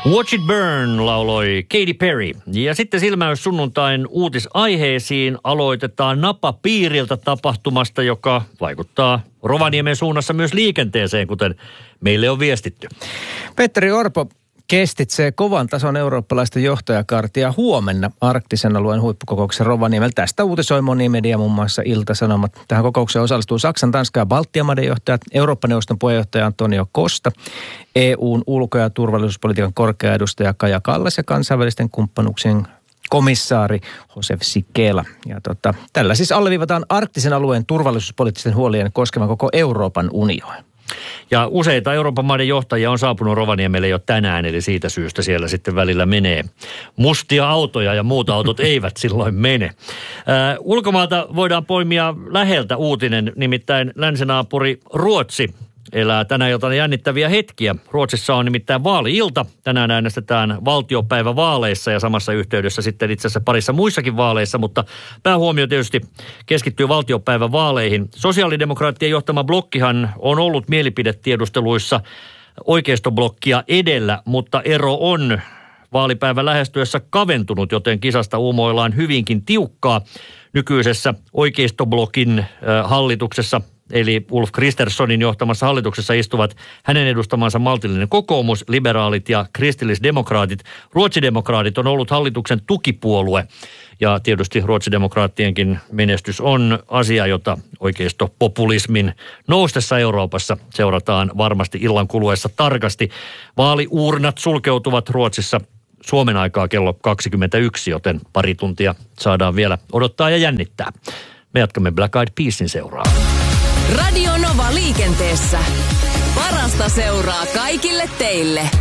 Watch It Burn lauloi Katy Perry. Ja sitten silmäys sunnuntain uutisaiheisiin aloitetaan napapiiriltä tapahtumasta, joka vaikuttaa Rovaniemen suunnassa myös liikenteeseen, kuten meille on viestitty. Petteri Orpo kestitsee kovan tason eurooppalaista johtajakaartia huomenna arktisen alueen huippukokouksen Rovaniemellä. Tästä uutisoi moni media, muun muassa Ilta-Sanomat. Tähän kokoukseen osallistuu Saksan, Tanskan ja Baltian maiden johtajat, Eurooppa-neuvoston puheenjohtaja Antonio Costa, EUn ulko- ja turvallisuuspolitiikan korkea edustaja Kaja Kallas ja kansainvälisten kumppanuuksien komissaari Josef Sikela. Ja tällä siis alleviivataan arktisen alueen turvallisuuspoliittisten huolien koskevan koko Euroopan unionin. Ja useita Euroopan maiden johtajia on saapunut Rovaniemelle jo tänään, eli siitä syystä siellä sitten välillä menee mustia autoja ja muut autot eivät silloin mene. Ulkomaalta voidaan poimia läheltä uutinen, nimittäin länsinaapuri Ruotsi elää tänä iltana jännittäviä hetkiä. Ruotsissa on nimittäin vaali-ilta. Tänään äänestetään valtiopäivävaaleissa ja samassa yhteydessä sitten itse asiassa parissa muissakin vaaleissa, mutta päähuomio tietysti keskittyy valtiopäivävaaleihin. Sosiaalidemokraattien johtama blokkihan on ollut mielipidetiedusteluissa oikeistoblokkia edellä, mutta ero on vaalipäivän lähestyessä kaventunut, joten kisasta uumoillaan hyvinkin tiukkaa. Nykyisessä oikeistoblokin hallituksessa, eli Ulf Kristerssonin johtamassa hallituksessa istuvat hänen edustamansa maltillinen kokoomus, liberaalit ja kristillisdemokraatit. Ruotsidemokraatit on ollut hallituksen tukipuolue ja tietysti ruotsidemokraattienkin menestys on asia, jota oikeistopopulismin noustessa Euroopassa seurataan varmasti illan kuluessa tarkasti. Vaaliuurnat sulkeutuvat Ruotsissa Suomen aikaa kello 21, joten pari tuntia saadaan vielä odottaa ja jännittää. Me jatkamme Black Eyed Peasin seuraa. Radio Nova liikenteessä. Parasta seuraa kaikille teille.